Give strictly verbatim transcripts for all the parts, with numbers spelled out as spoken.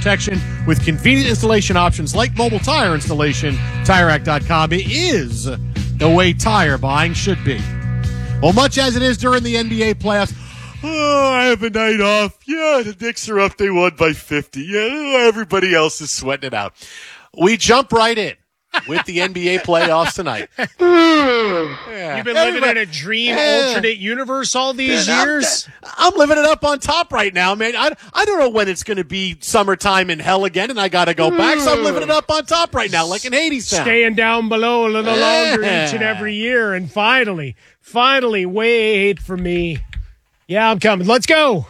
protection with convenient installation options like mobile tire installation. Tire Rack dot com is the way tire buying should be. Well, much as it is during the N B A playoffs, oh, I have a night off. Yeah, the Knicks are up. They won by fifty. Yeah, everybody else is sweating it out. We jump right in with the N B A playoffs tonight. Yeah. You've been living Everybody, in a dream yeah. alternate universe all these I'm, years? I'm living it up on top right now, man. I, I don't know when it's going to be summertime in hell again, and I got to go back, so I'm living it up on top right now, like in Hadestown. Staying down below a little Yeah. longer each and every year, and finally, finally, wait for me. Yeah, I'm coming. Let's go.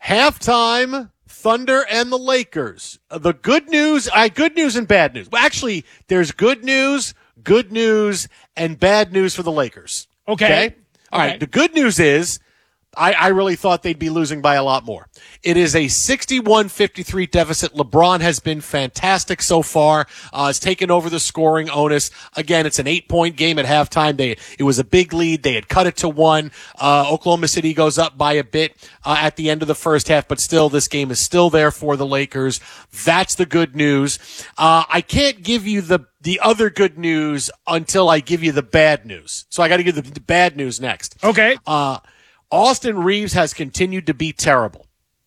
Halftime, Thunder and the Lakers. Uh, The good news, I good news and bad news. Well, actually, there's good news, good news, and bad news for the Lakers. Okay. Okay? All Okay. right. The good news is I, I really thought they'd be losing by a lot more. It is a sixty-one fifty-three deficit. LeBron has been fantastic so far. Uh, has taken over the scoring onus. Again, it's an eight-point game at halftime. They It was a big lead. They had cut it to one. Uh, Oklahoma City goes up by a bit uh, at the end of the first half, but still, this game is still there for the Lakers. That's the good news. Uh, I can't give you the the other good news until I give you the bad news. So I got to give the, the bad news next. Okay. Uh, Austin Reeves has continued to be terrible.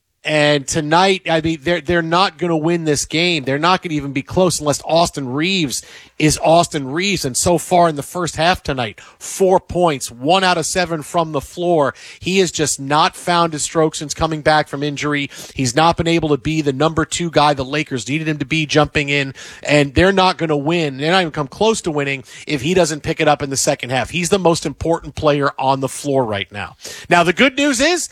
And tonight, I mean, they're, they're not going to win this game. They're not going to even be close unless Austin Reeves is Austin Reeves. And so far in the first half tonight, four points, one out of seven from the floor. He has just not found his stroke since coming back from injury. He's not been able to be the number two guy the Lakers needed him to be jumping in. And they're not going to win. They're not even come close to winning if he doesn't pick it up in the second half. He's the most important player on the floor right now. Now, the good news is,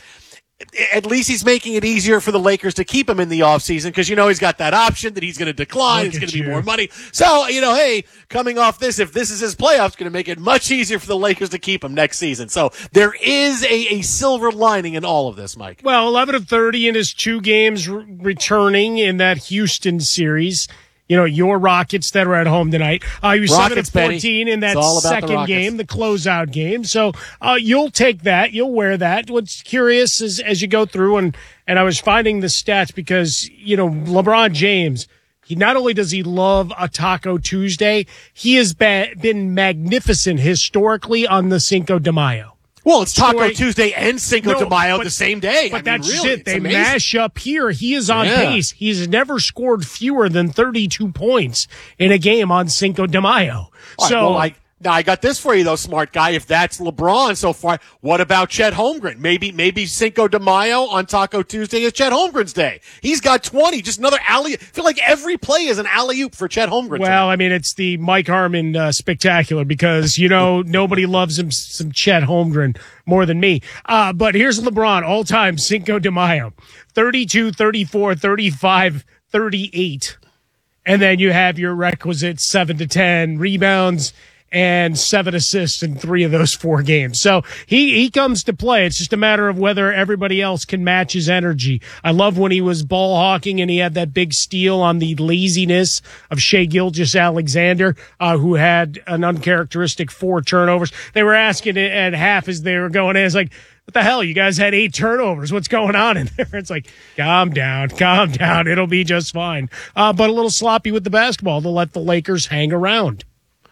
at least he's making it easier for the Lakers to keep him in the offseason because, you know, he's got that option that he's going to decline. Look it's going to be you. more money. So, you know, hey, coming off this, if this is his playoffs, it's going to make it much easier for the Lakers to keep him next season. So there is a, a silver lining in all of this, Mike. Well, eleven of thirty in his two games re- returning in that Houston series. You know, your Rockets that are at home tonight. Uh, he was seven of Rockets, Benny. fourteen in that It's all about the second Rockets. game, the closeout game. So uh, you'll take that. You'll wear that. What's curious is as you go through, and, and I was finding the stats because, you know, LeBron James, he not only does he love a Taco Tuesday, he has been, been magnificent historically on the Cinco de Mayo. Well, it's Taco Story- Tuesday and Cinco No, de Mayo but- the same day. But I mean, that's really, it. it's They amazing. mash up here. He is on Yeah. pace. He's never scored fewer than thirty-two points in a game on Cinco de Mayo. All right, so well, I, now I got this for you though, smart guy. If that's LeBron so far, what about Chet Holmgren? Maybe, maybe Cinco de Mayo on Taco Tuesday is Chet Holmgren's day. He's got twenty, just another alley. I feel like every play is an alley-oop for Chet Holmgren. well, tonight. I mean, it's the Mike Harmon uh, spectacular because, you know, nobody loves him some Chet Holmgren more than me. Uh, but here's LeBron, all-time Cinco de Mayo, thirty-two, thirty-four, thirty-five, thirty-eight. And then you have your requisite seven to ten rebounds and seven assists in three of those four games. So he, he comes to play. It's just a matter of whether everybody else can match his energy. I love when he was ball hawking and he had that big steal on the laziness of Shea Gilgeous-Alexander, uh, who had an uncharacteristic four turnovers. They were asking it at half as they were going in. It's like, what the hell? You guys had eight turnovers. What's going on in there? It's like, calm down, calm down. It'll be just fine. Uh, but a little sloppy with the basketball to let the Lakers hang around.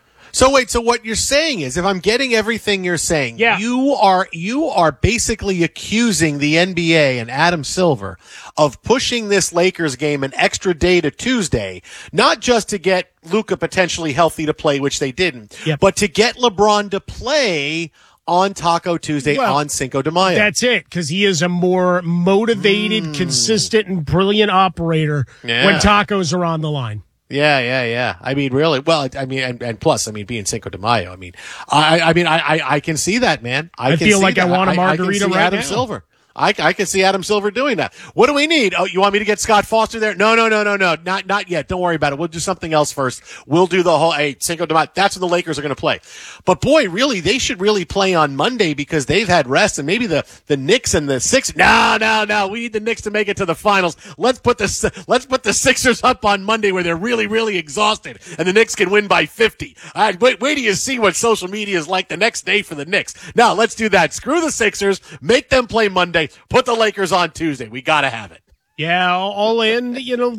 So wait, so what you're saying is, if I'm getting everything you're saying, Yeah. you are you are basically accusing the N B A and Adam Silver of pushing this Lakers game an extra day to Tuesday, not just to get Luka potentially healthy to play, which they didn't, Yep. but to get LeBron to play on Taco Tuesday Well, on Cinco de Mayo. That's it, because he is a more motivated, Mm. consistent, and brilliant operator Yeah. when tacos are on the line. Yeah, yeah, yeah. I mean, really. Well, I mean, and, and plus, I mean, being Cinco de Mayo. I mean, I, I mean, I, I, I can see that, man. I, I can feel see like I that. want a margarita I, I can see right Adam now. Silver. I, I can see Adam Silver doing that. What do we need? Oh, you want me to get Scott Foster there? No, no, no, no, no. Not, not yet. Don't worry about it. We'll do something else first. We'll do the whole, hey, Cinco de Mayo. That's when the Lakers are going to play. But boy, really, they should really play on Monday because they've had rest and maybe the, the Knicks and the Sixers. No, no, no. We need the Knicks to make it to the finals. Let's put the, let's put the Sixers up on Monday where they're really, really exhausted and the Knicks can win by fifty. All right, wait, wait till you see what social media is like the next day for the Knicks. Now, let's do that. Screw the Sixers. Make them play Monday. Put the Lakers on Tuesday. We got to have it. Yeah, all in, you know,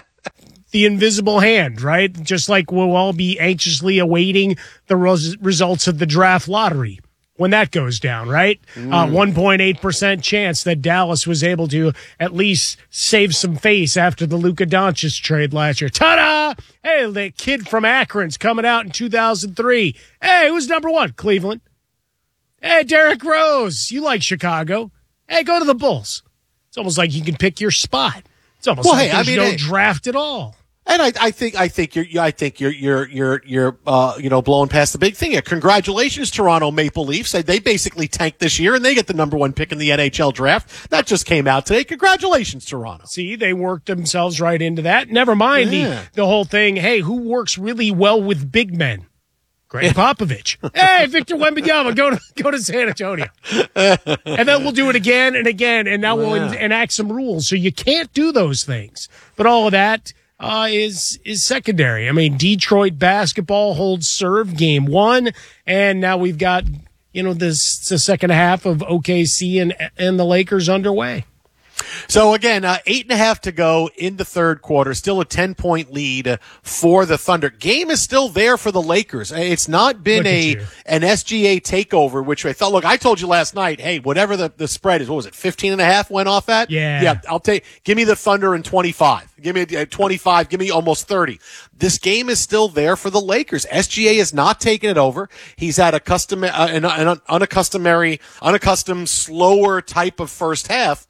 the invisible hand, right? Just like we'll all be anxiously awaiting the res- results of the draft lottery when that goes down, right? Mm. Uh, one point eight percent chance that Dallas was able to at least save some face after the Luka Doncic trade last year. Ta-da! Hey, the kid from Akron's coming out in two thousand three. Hey, who's number one? Cleveland. Hey, Derrick Rose. You like Chicago. Hey, go to the Bulls. It's almost like you can pick your spot. It's almost well, like hey, there's I mean, no hey, draft at all. And I, I think, I think you're, I think you're, you're, you're, you're, uh, you know, blowing past the big thing here. Congratulations, Toronto Maple Leafs. They basically tanked this year and they get the number one pick in the N H L draft. That just came out today. Congratulations, Toronto. See, they worked themselves right into that. Never mind yeah. the, the whole thing. Hey, who works really well with big men? Greg Popovich. Hey, Victor Wembanyama, go to go to San Antonio. And then we'll do it again and again, and now wow. we'll en- enact some rules. So you can't do those things. But all of that uh, is is secondary. I mean, Detroit basketball holds serve game one, and now we've got, you know, this the second half of O K C and and the Lakers underway. So again, uh, eight and a half to go in the third quarter. Still a ten point lead uh, for the Thunder. Game is still there for the Lakers. It's not been a an S G A takeover, which I thought. Look, I told you last night. Hey, whatever the, the spread is, what was it? Fifteen and a half went off at. Yeah, yeah. I'll take. Give me the Thunder in twenty five. Give me uh, twenty five. Give me almost thirty. This game is still there for the Lakers. S G A is not taking it over. He's had a custom, uh, an, an unaccustomed, unaccustomed, slower type of first half.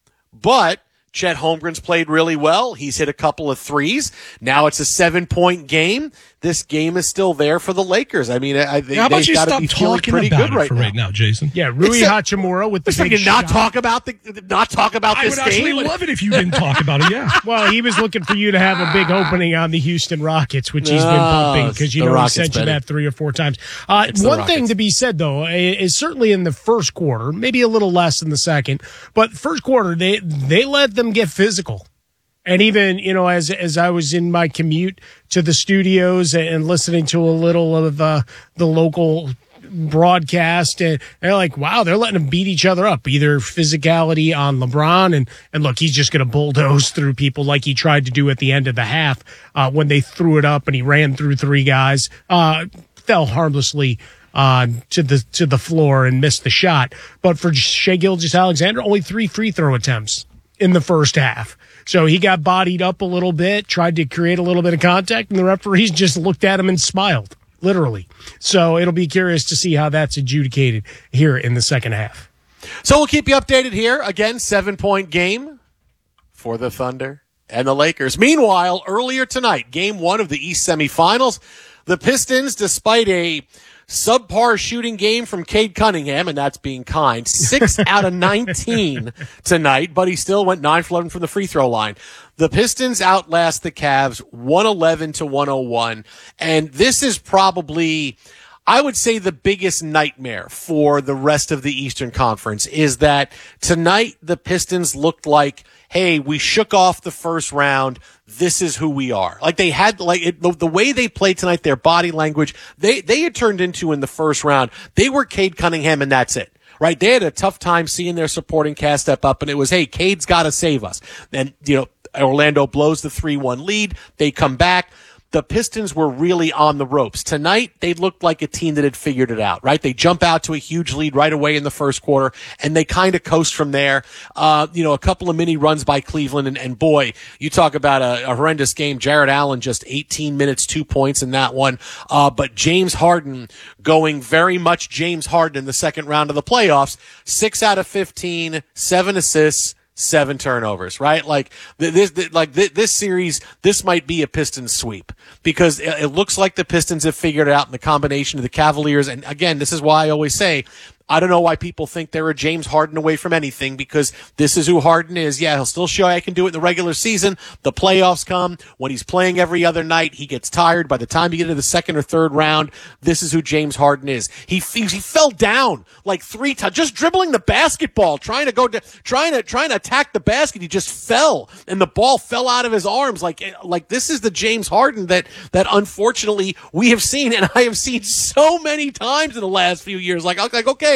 But Chet Holmgren's played really well. He's hit a couple of threes. Now it's a seven-point game. This game is still there for the Lakers. I mean, I, they, How about they've you got to stop be feeling talking pretty about good it right for now. right now, Jason? Yeah, Rui Except, Hachimura with the big big not shot. talk about the not talk about I this would actually game. love it if you didn't talk about it. Yeah. Well, he was looking for you to have a big opening on the Houston Rockets, which he's No, been pumping because you the know Rockets he sent you better. that three or four times. Uh, one thing to be said though is certainly in the first quarter, maybe a little less in the second, but first quarter they they let them get physical. And even, you know, as as I was in my commute to the studios and listening to a little of uh, the local broadcast, and they're like, wow, they're letting them beat each other up, either physicality on LeBron. And, and look, he's just going to bulldoze through people like he tried to do at the end of the half uh, when they threw it up and he ran through three guys, uh, fell harmlessly uh, to the to the floor and missed the shot. But for Shai Gilgeous-Alexander, only three free throw attempts in the first half. So he got bodied up a little bit, tried to create a little bit of contact, and the referees just looked at him and smiled, literally. So it'll be curious to see how that's adjudicated here in the second half. So we'll keep you updated here. Again, seven-point game for the Thunder and the Lakers. Meanwhile, earlier tonight, game one of the East semifinals, the Pistons, despite a subpar shooting game from Cade Cunningham, and that's being kind. Six out of nineteen tonight, but he still went nine for eleven from the free throw line. The Pistons outlast the Cavs one eleven to one oh one, and this is probably, I would say, the biggest nightmare for the rest of the Eastern Conference is that tonight the Pistons looked like, hey, we shook off the first round. This is who we are. Like they had, like it, the, the way they played tonight, their body language, they, they had turned into in the first round. They were Cade Cunningham and that's it, right? They had a tough time seeing their supporting cast step up and it was, hey, Cade's got to save us. And, you know, Orlando blows the three one lead. They come back. The Pistons were really on the ropes. Tonight, they looked like a team that had figured it out, right? They jump out to a huge lead right away in the first quarter, and they kind of coast from there. Uh, you know, a couple of mini runs by Cleveland, and, and boy, you talk about a, a horrendous game. Jared Allen, just eighteen minutes, two points in that one. Uh, but James Harden going very much James Harden in the second round of the playoffs. Six out of fifteen, seven assists, seven turnovers, right? Like this, like this series, this might be a Pistons sweep because it looks like the Pistons have figured it out in the combination of the Cavaliers. And again, this is why I always say, I don't know why people think they're a James Harden away from anything because this is who Harden is. Yeah, he'll still show I can do it in the regular season. The playoffs come. When he's playing every other night, he gets tired. By the time you get to the second or third round, this is who James Harden is. He he fell down like three times, just dribbling the basketball, trying to go to, trying to, trying to attack the basket. He just fell and the ball fell out of his arms. Like, like this is the James Harden that, that unfortunately we have seen and I have seen so many times in the last few years. Like, like, okay,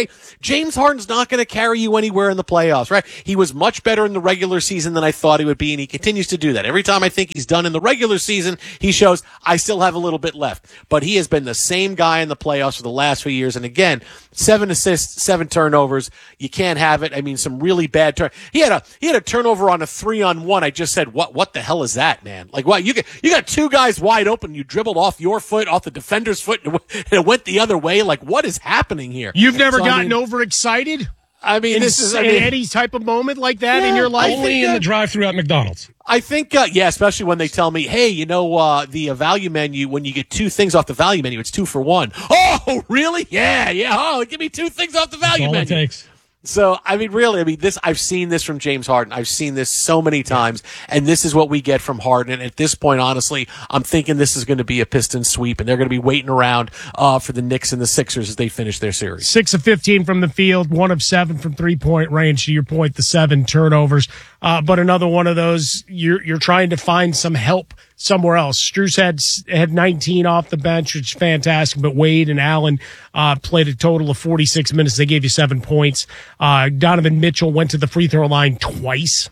say, James Harden's not going to carry you anywhere in the playoffs, right? He was much better in the regular season than I thought he would be, and he continues to do that. Every time I think he's done in the regular season, he shows I still have a little bit left. But he has been the same guy in the playoffs for the last few years. And again, seven assists, seven turnovers. You can't have it. I mean, some really bad turn. He had a he had a turnover on a three on one. I just said, what what the hell is that, man? Like, what you got? You got two guys wide open. You dribbled off your foot, off the defender's foot, and it went the other way. Like, what is happening here? You've never so, gotten I mean, overexcited? I mean, in, this is I in mean, any type of moment like that yeah, in your life? Only in the drive-thru at McDonald's. I think, uh, yeah, especially when they tell me, hey, you know, uh, the uh, value menu, when you get two things off the value menu, it's two for one. Oh, really? Yeah, yeah. Oh, give me two things off the value That's all menu. it takes. So, I mean, really, I mean, this, I've seen this from James Harden. I've seen this so many times, and this is what we get from Harden. And at this point, honestly, I'm thinking this is going to be a Pistons sweep, and they're going to be waiting around, uh, for the Knicks and the Sixers as they finish their series. Six of fifteen from the field, one of seven from three-point range. To your point, the seven turnovers. Uh, but another one of those, you're, you're trying to find some help somewhere else. Strus had, had nineteen off the bench, which is fantastic, but Wade and Allen, uh, played a total of forty-six minutes. They gave you seven points. Uh, Donovan Mitchell went to the free throw line twice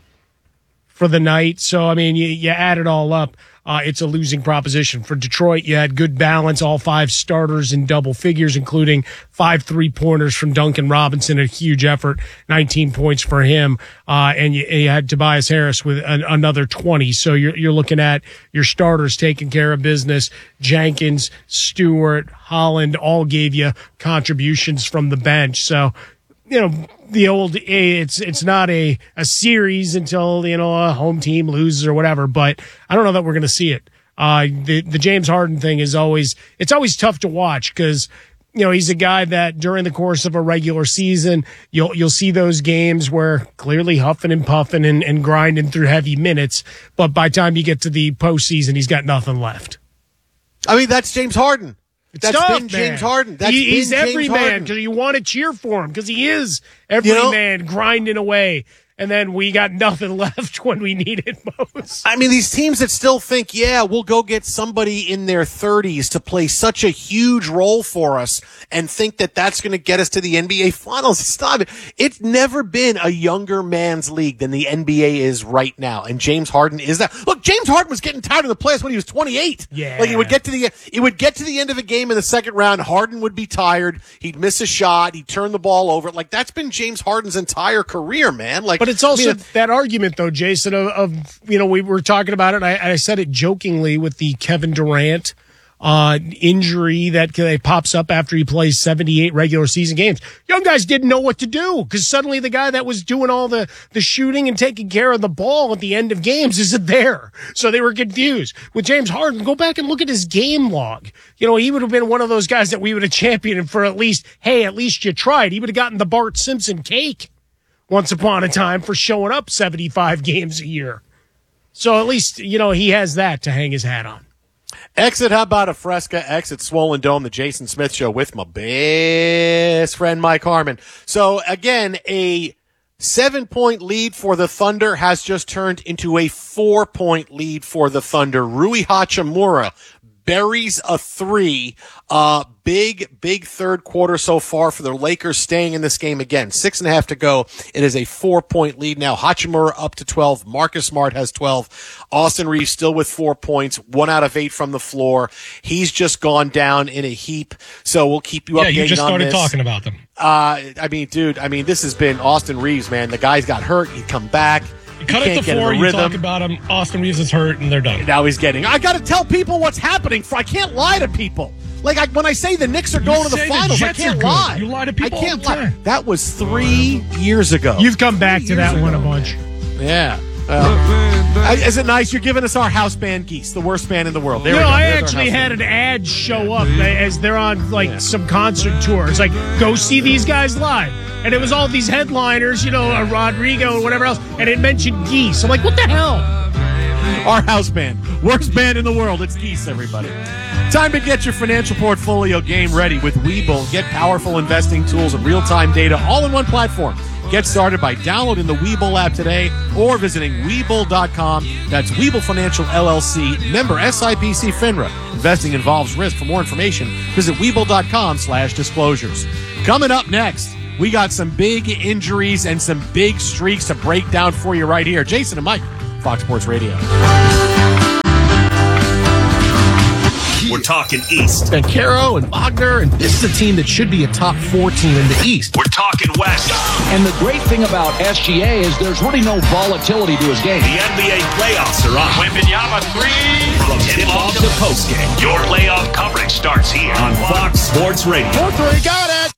for the night. So, I mean, you, you add it all up. Uh, it's a losing proposition. For Detroit, you had good balance, all five starters in double figures, including five three-pointers from Duncan Robinson, a huge effort, nineteen points for him. Uh, and you, you had Tobias Harris with an, another twenty. So you're, you're looking at your starters taking care of business. Jenkins, Stewart, Holland all gave you contributions from the bench. So, you know, the old, it's, it's not a, a series until, you know, a home team loses or whatever, but I don't know that we're going to see it. Uh, the, the James Harden thing is always, it's always tough to watch because, you know, he's a guy that during the course of a regular season, you'll, you'll see those games where clearly huffing and puffing and, and grinding through heavy minutes. But by the time you get to the postseason, he's got nothing left. I mean, that's James Harden. It's That's tough, been James man. Harden. That's he, been he's James every Harden. man because you want to cheer for him because he is every You know, man grinding away. And then we got nothing left when we need it most. I mean, these teams that still think, yeah, we'll go get somebody in their thirties to play such a huge role for us and think that that's going to get us to the N B A Finals. Stop it. It's never been a younger man's league than the N B A is right now. And James Harden is that. Look, James Harden was getting tired of the playoffs when he was twenty-eight. Yeah. Like, it would get to the, it would get to the end of a game in the second round. Harden would be tired. He'd miss a shot. He'd turn the ball over. Like, that's been James Harden's entire career, man. Like, But it's also I mean, that argument, though, Jason, of, of you know, we were talking about it, and I, I said it jokingly with the Kevin Durant uh, injury that uh, pops up after he plays seventy-eight regular season games. Young guys didn't know what to do because suddenly the guy that was doing all the, the shooting and taking care of the ball at the end of games isn't there. So they were confused. With James Harden, go back and look at his game log. You know, he would have been one of those guys that we would have championed for at least, hey, at least you tried. He would have gotten the Bart Simpson cake once upon a time for showing up seventy-five games a year. So at least, you know, he has that to hang his hat on. Exit, how about a Fresca? Exit Swollen Dome, the Jason Smith Show with my best friend Mike Harmon. So again, a seven-point lead for the Thunder has just turned into a four-point lead for the Thunder. Rui Hachimura buries a three. Uh, big, big third quarter so far for the Lakers, staying in this game again. Six and a half to go. It is a four-point lead now. Hachimura up to twelve. Marcus Smart has twelve. Austin Reeves still with four points. One out of eight from the floor. He's just gone down in a heap. So we'll keep you Yeah, updated you just on started this. talking about them. Uh, I mean, dude, I mean, this has been Austin Reeves, man. The guy's got hurt. He'd come back. You cut he it can't to get in four, the you rhythm. talk about him. Austin Reeves is hurt, and they're done. Now he's getting. I got to tell people what's happening. I can't lie to people. Like I, when I say the Knicks are going to the say the finals, I Jets can't are good. lie. You lie to people I can't all the lie. time. That was three years ago. You've come back Three to that years one a ago. bunch. Yeah. Uh, is it nice? You're giving us our house band Geese, the worst band in the world. There You we know, go. I There's our actually house had band. an ad show up as they're on like some concert tour. It's like, go see these guys live. And it was all these headliners, you know, uh, Rodrigo and whatever else, and it mentioned Geese. I'm like, what the hell? Our house band. Worst band in the world. It's Geese, everybody. Time to get your financial portfolio game ready with Webull. Get powerful investing tools and real-time data all in one platform. Get started by downloading the Webull app today or visiting Webull dot com. That's Webull Financial L L C. Member S I P C FINRA. Investing involves risk. For more information, visit Webull dot com slash disclosures. Coming up next, We got some big injuries and some big streaks to break down for you right here. Jason and Mike, Fox Sports Radio. We're talking East. Bancaro and Wagner, and this is a team that should be a top four team in the East. We're talking West. And the great thing about S G A is there's really no volatility to his game. The N B A playoffs are on. Wembanyama three. From tip-off to postgame, your playoff coverage starts here on Fox Sports Radio. four three, got it!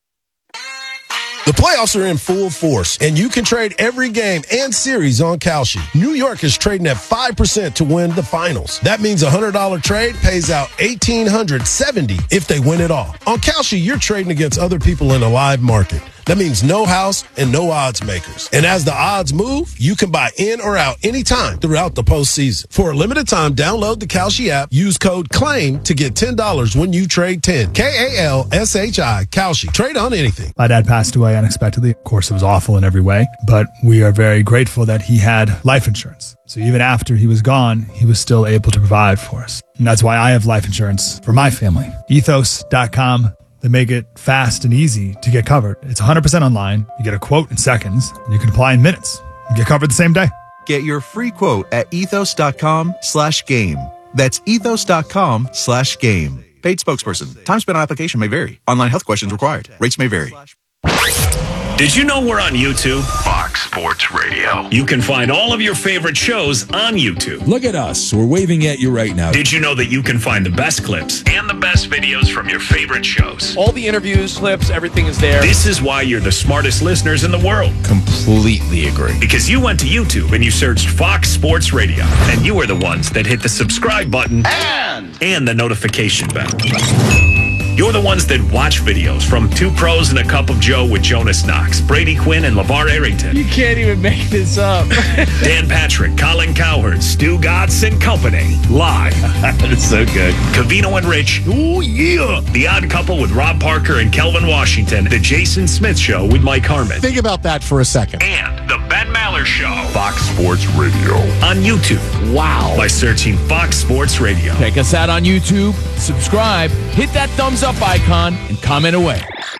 The playoffs are in full force, and you can trade every game and series on Kalshi. New York is trading at five percent to win the finals. That means a one hundred dollars trade pays out one thousand eight hundred seventy dollars if they win it all. On Kalshi, you're trading against other people in a live market. That means no house and no odds makers. And as the odds move, you can buy in or out anytime throughout the postseason. For a limited time, download the Kalshi app, use code CLAIM to get ten dollars when you trade ten. K A L S H I, Kalshi. Trade on anything. My dad passed away unexpectedly. Of course, it was awful in every way, but we are very grateful that he had life insurance. So even after he was gone, he was still able to provide for us. And that's why I have life insurance for my family. ethos dot com. They make it fast and easy to get covered. It's one hundred percent online. You get a quote in seconds, and you can apply in minutes. You get covered the same day. Get your free quote at ethos dot com slash game. That's ethos dot com slash game. Paid spokesperson. Time spent on application may vary. Online health questions required. Rates may vary. Did you know we're on YouTube? Fox Sports Radio. You can find all of your favorite shows on YouTube. Look at us. We're waving at you right now. Did you know that you can find the best clips and the best videos from your favorite shows? All the interviews, clips, everything is there. This is why you're the smartest listeners in the world. Completely agree. Because you went to YouTube and you searched Fox Sports Radio, and you were the ones that hit the subscribe button and, and the notification bell. You're the ones that watch videos from Two Pros and a Cup of Joe with Jonas Knox, Brady Quinn, and LeVar Arrington. You can't even make this up. Dan Patrick, Colin Cowherd, Stu Godson and Company. Live. That is so good. Cavino and Rich. Ooh, yeah. The Odd Couple with Rob Parker and Kelvin Washington. The Jason Smith Show with Mike Harmon. Think about that for a second. And the Ben Maller Show. Fox Sports Radio. On YouTube. Wow. By searching Fox Sports Radio. Check us out on YouTube. Subscribe. Hit that thumbs up icon and comment away.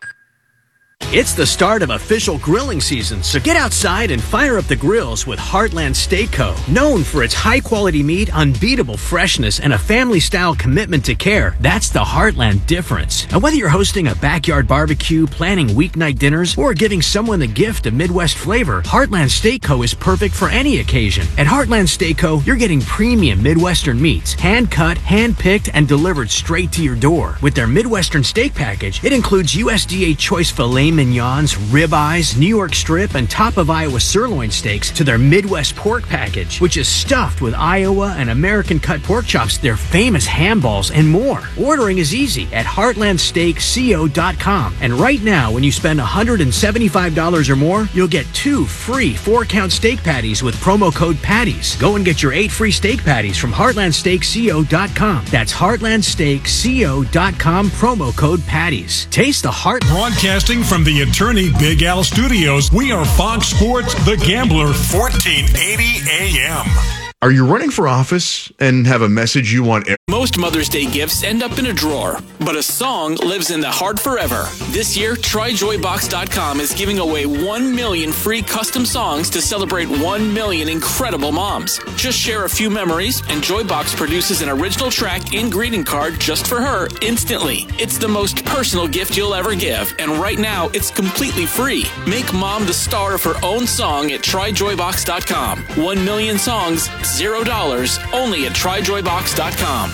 It's the start of official grilling season, so get outside and fire up the grills with Heartland Steak Co. Known for its high-quality meat, unbeatable freshness, and a family-style commitment to care, that's the Heartland difference. And whether you're hosting a backyard barbecue, planning weeknight dinners, or giving someone the gift of Midwest flavor, Heartland Steak Co. is perfect for any occasion. At Heartland Steak Co., you're getting premium Midwestern meats, hand-cut, hand-picked, and delivered straight to your door. With their Midwestern steak package, it includes U S D A choice filet mignons, ribeyes, New York strip, and top of Iowa sirloin steaks to their Midwest pork package, which is stuffed with Iowa and American cut pork chops, their famous ham balls, and more. Ordering is easy at heartland steak co dot com. And right now, when you spend one hundred seventy-five dollars or more, you'll get two free four-count steak patties with promo code PATTIES. Go and get your eight free steak patties from heartland steak co dot com. That's heartland steak co dot com, promo code PATTIES. Taste the heart. Broadcasting from the Attorney Big Al Studios, we are Fox Sports The Gambler, fourteen eighty A M. Are you running for office and have a message you want? Most Mother's Day gifts end up in a drawer, but a song lives in the heart forever. This year, try joy box dot com is giving away one million free custom songs to celebrate one million incredible moms. Just share a few memories, and Joybox produces an original track and greeting card just for her instantly. It's the most personal gift you'll ever give, and right now, it's completely free. Make mom the star of her own song at try joy box dot com. One million songs, zero dollars, only at try joy box dot com.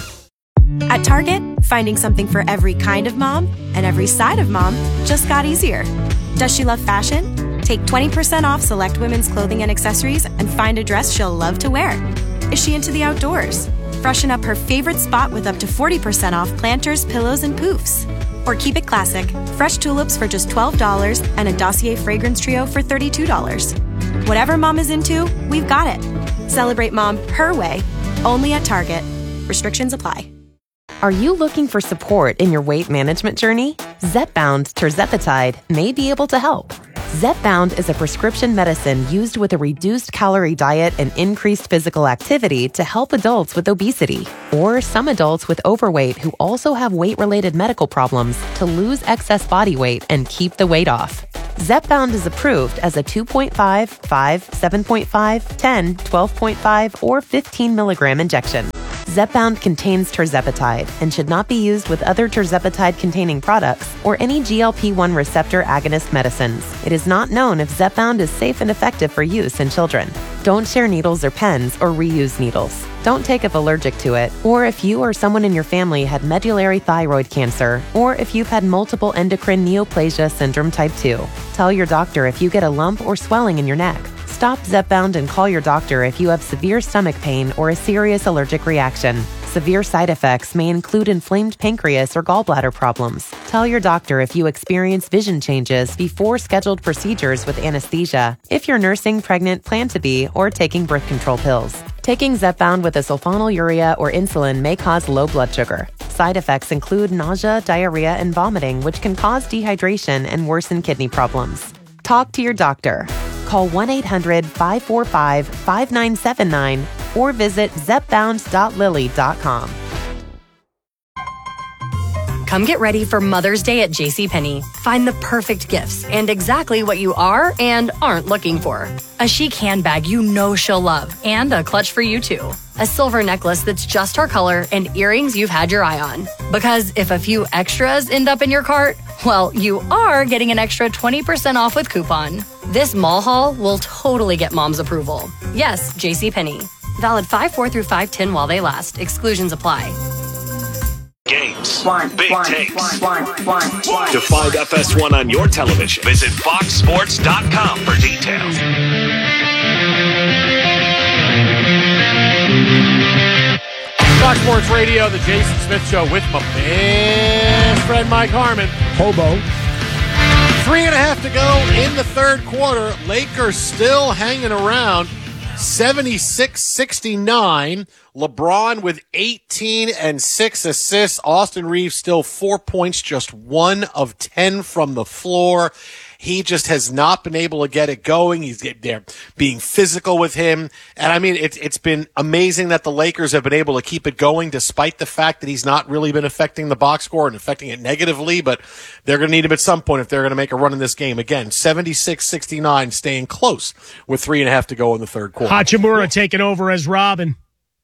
At Target, finding something for every kind of mom and every side of mom just got easier. Does she love fashion? Take twenty percent off select women's clothing and accessories and find a dress she'll love to wear. Is she into the outdoors? Freshen up her favorite spot with up to forty percent off planters, pillows, and poofs. Or keep it classic, fresh tulips for just twelve dollars and a Dossier fragrance trio for thirty-two dollars. Whatever mom is into, we've got it. Celebrate mom her way, only at Target. Restrictions apply. Are you looking for support in your weight management journey? Zepbound tirzepatide may be able to help. Zepbound is a prescription medicine used with a reduced calorie diet and increased physical activity to help adults with obesity or some adults with overweight who also have weight-related medical problems to lose excess body weight and keep the weight off. Zepbound is approved as a two point five, five, seven point five, ten, twelve point five, or fifteen milligram injection. Zepbound contains tirzepatide and should not be used with other tirzepatide-containing products or any G L P one receptor agonist medicines. It is not known if Zepbound is safe and effective for use in children. Don't share needles or pens or reuse needles. Don't take if allergic to it, or if you or someone in your family had medullary thyroid cancer, or if you've had multiple endocrine neoplasia syndrome type two. Tell your doctor if you get a lump or swelling in your neck. Stop Zepbound and call your doctor if you have severe stomach pain or a serious allergic reaction. Severe side effects may include inflamed pancreas or gallbladder problems. Tell your doctor if you experience vision changes before scheduled procedures with anesthesia, if you're nursing, pregnant, plan to be, or taking birth control pills. Taking Zepbound with a sulfonylurea or insulin may cause low blood sugar. Side effects include nausea, diarrhea, and vomiting, which can cause dehydration and worsen kidney problems. Talk to your doctor. Call one eight hundred, five four five, five nine seven nine or visit zepbound dot lilly dot com. Come get ready for Mother's Day at JCPenney. Find the perfect gifts and exactly what you are and aren't looking for. A chic handbag you know she'll love and a clutch for you too. A silver necklace that's just her color and earrings you've had your eye on. Because if a few extras end up in your cart, well, you are getting an extra twenty percent off with coupon. This mall haul will totally get mom's approval. Yes, JCPenney. Valid five four through five ten while they last. Exclusions apply. Games, big takes. To find F S one on your television, visit fox sports dot com for details. Fox Sports Radio, the Jason Smith Show with my best friend Mike Harmon. Hobo. Three and a half to go in the third quarter. Lakers still hanging around. seventy-six sixty-nine. LeBron with eighteen and six assists. Austin Reeves still four points, just one of ten from the floor. He just has not been able to get it going. He's they're being physical with him. And I mean, it's it's been amazing that the Lakers have been able to keep it going despite the fact that he's not really been affecting the box score and affecting it negatively. But they're going to need him at some point if they're going to make a run in this game. Again, seventy-six sixty-nine, staying close with three and a half to go in the third quarter. Hachimura taking over as Robin.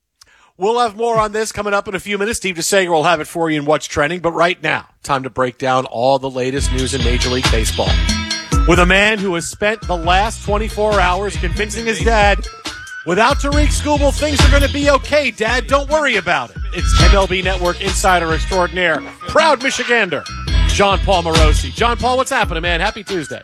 We'll have more on this coming up in a few minutes. Steve DeSager will have it for you in What's Trending. But right now, time to break down all the latest news in Major League Baseball with a man who has spent the last twenty-four hours convincing his dad, without Tariq Skubal, things are going to be okay, Dad. Don't worry about it. It's M L B Network insider extraordinaire, proud Michigander, John Paul Morosi. John Paul, what's happening, man? Happy Tuesday.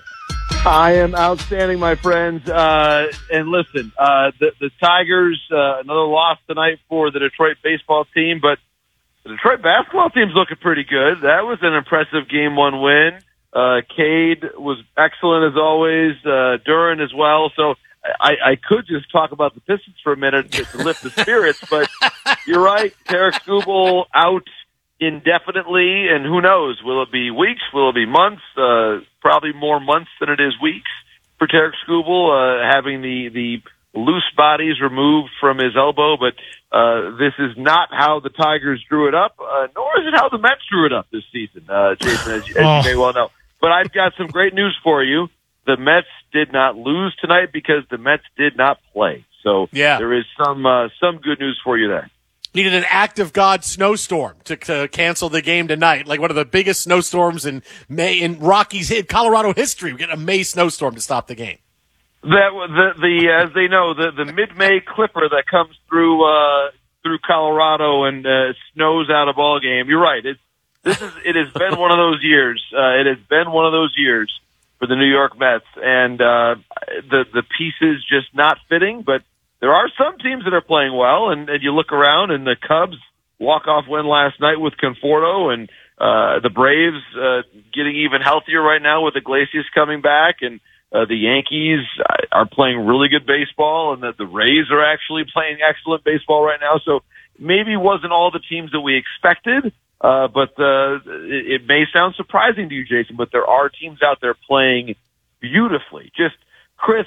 I am outstanding, my friends. Uh, and listen, uh, the, the Tigers, uh, another loss tonight for the Detroit baseball team, but the Detroit basketball team's looking pretty good. That was an impressive game one win. Uh, Cade was excellent as always, uh, Duran as well. So I, I could just talk about the Pistons for a minute to, to lift the spirits, but you're right. Tariq Skubal out indefinitely, and who knows? Will it be weeks? Will it be months? Uh, probably more months than it is weeks for Tariq Skubal, uh, having the, the loose bodies removed from his elbow. But uh, this is not how the Tigers drew it up, uh, nor is it how the Mets drew it up this season, uh, Jason, as, you, as oh. you may well know. But I've got some great news for you. The Mets did not lose tonight because the Mets did not play. So yeah. there is some uh, some good news for you there. Needed an act of God snowstorm to, to cancel the game tonight, like one of the biggest snowstorms in May in Rockies hit Colorado history. We get a May snowstorm to stop the game. That the the as they know the the mid May clipper that comes through uh, through Colorado and uh, snows out a ball game. You're right. It's this is it has been one of those years. Uh, it has been one of those years for the New York Mets, and uh, the the pieces just not fitting, but. There are some teams that are playing well, and, and you look around, and the Cubs walk-off win last night with Conforto, and uh, the Braves uh, getting even healthier right now with Iglesias coming back, and uh, the Yankees are playing really good baseball, and the, the Rays are actually playing excellent baseball right now. So maybe it wasn't all the teams that we expected, uh, but uh, it, it may sound surprising to you, Jason, but there are teams out there playing beautifully, just crisp,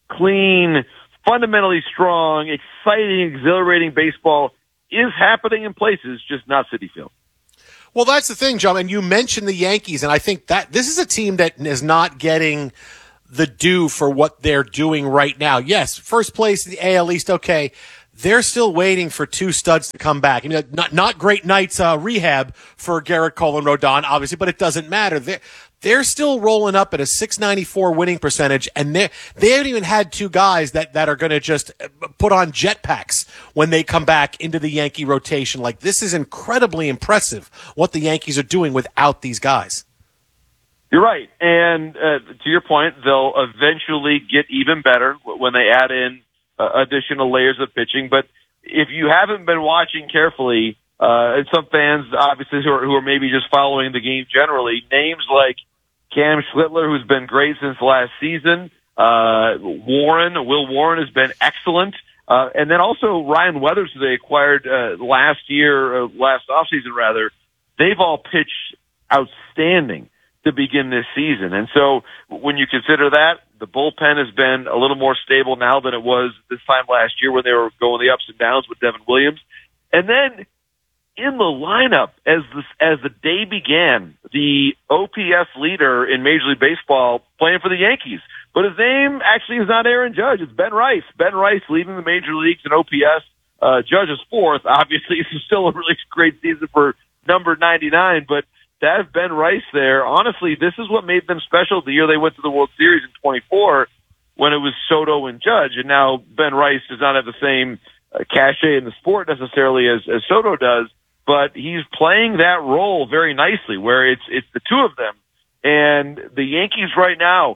clean, fundamentally strong, exciting, exhilarating baseball is happening in places, just not Citi Field. Well, that's the thing, John, and you mentioned the Yankees, and I think that this is a team that is not getting the due for what they're doing right now. Yes, first place in the A L East, okay. They're still waiting for two studs to come back. I mean, not not great nights uh, rehab for Garrett Cole and Rodon, obviously, but it doesn't matter. They're, they're still rolling up at a six ninety-four winning percentage, and they they haven't even had two guys that, that are going to just put on jetpacks when they come back into the Yankee rotation. Like, this is incredibly impressive what the Yankees are doing without these guys. You're right, and uh, to your point, they'll eventually get even better when they add in Uh, additional layers of pitching. But if you haven't been watching carefully, uh, and some fans obviously who are, who are maybe just following the game generally, names like Cam Schlittler, who's been great since last season, uh, Warren, Will Warren has been excellent, uh, and then also Ryan Weathers, who they acquired uh, last year, uh, last offseason rather, they've all pitched outstanding to begin this season. And so when you consider that, the bullpen has been a little more stable now than it was this time last year when they were going the ups and downs with Devin Williams. And then in the lineup, as the, as the day began, the O P S leader in Major League Baseball playing for the Yankees. But his name actually is not Aaron Judge. It's Ben Rice. Ben Rice leading the major leagues in O P S. Uh, Judge is fourth. Obviously, this is still a really great season for number ninety-nine, but to have Ben Rice there, honestly, this is what made them special the year they went to the World Series in twenty-four when it was Soto and Judge. And now Ben Rice does not have the same uh, cachet in the sport necessarily as, as Soto does, but he's playing that role very nicely where it's, it's the two of them. And the Yankees right now,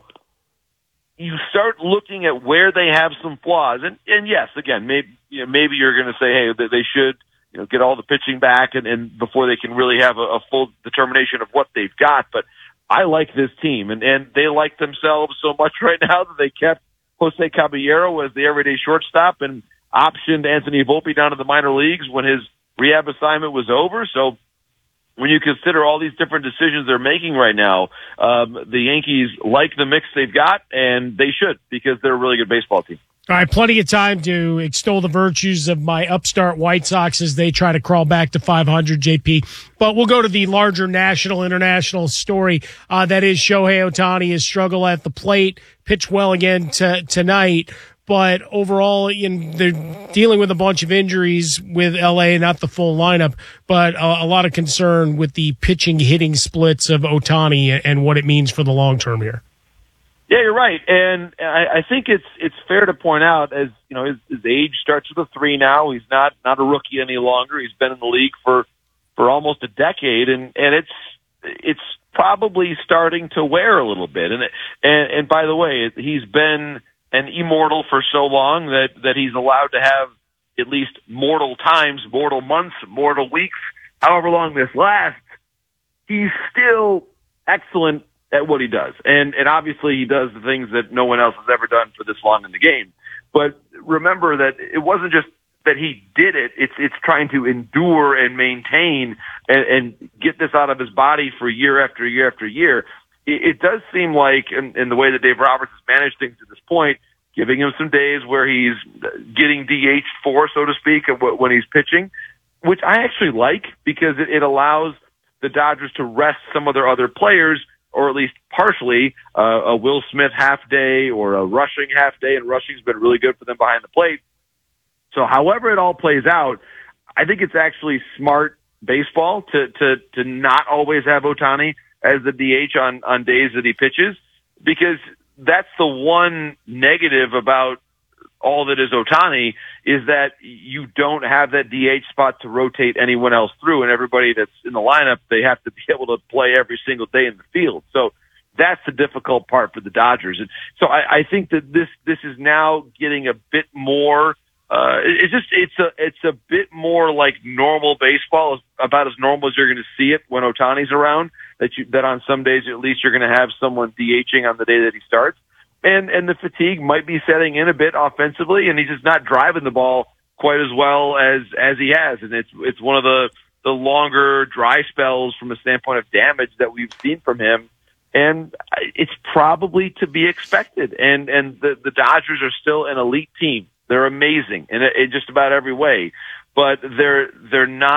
you start looking at where they have some flaws. And, and yes, again, maybe, you know, maybe you're going to say, hey, that they should, you know, get all the pitching back and, and before they can really have a, a full determination of what they've got. But I like this team, and, and they like themselves so much right now that they kept Jose Caballero as the everyday shortstop and optioned Anthony Volpe down to the minor leagues when his rehab assignment was over. So when you consider all these different decisions they're making right now, um, the Yankees like the mix they've got, and they should because they're a really good baseball team. All right, plenty of time to extol the virtues of my upstart White Sox as they try to crawl back to five hundred, J P. But we'll go to the larger national, international story. Uh, that is Shohei Ohtani, his struggle at the plate, pitched well again t- tonight. But overall, you know, they're dealing with a bunch of injuries with L A, not the full lineup, but a, a lot of concern with the pitching-hitting splits of Ohtani and what it means for the long term here. Yeah, you're right, and I, I think it's it's fair to point out, as you know, his, his age starts with a three now. He's not not a rookie any longer. He's been in the league for for almost a decade, and and it's it's probably starting to wear a little bit. And it, and and by the way, he's been an immortal for so long that that he's allowed to have at least mortal times, mortal months, mortal weeks, however long this lasts. He's still excellent at what he does. And, and obviously he does the things that no one else has ever done for this long in the game. But remember that it wasn't just that he did it. It's, it's trying to endure and maintain and, and get this out of his body for year after year after year. It, it does seem like in, in the way that Dave Roberts has managed things to this point, giving him some days where he's getting D H'd for, so to speak, when he's pitching, which I actually like because it, it allows the Dodgers to rest some of their other players, or at least partially, uh, a Will Smith half day or a rushing half day, and rushing's been really good for them behind the plate. So however it all plays out, I think it's actually smart baseball to, to, to not always have Ohtani as the D H on, on days that he pitches, because that's the one negative about all that is Ohtani is that you don't have that D H spot to rotate anyone else through, and everybody that's in the lineup, they have to be able to play every single day in the field. So that's the difficult part for the Dodgers. And so I, I think that this, this is now getting a bit more, uh, it's just, it's a, it's a bit more like normal baseball, about as normal as you're going to see it when Ohtani's around, that you, that on some days at least you're going to have someone DHing on the day that he starts. And, and the fatigue might be setting in a bit offensively, and he's just not driving the ball quite as well as, as he has. And it's, it's one of the, the longer dry spells from a standpoint of damage that we've seen from him. And it's probably to be expected. And, and the, the Dodgers are still an elite team. They're amazing in, in just about every way, but they're, they're not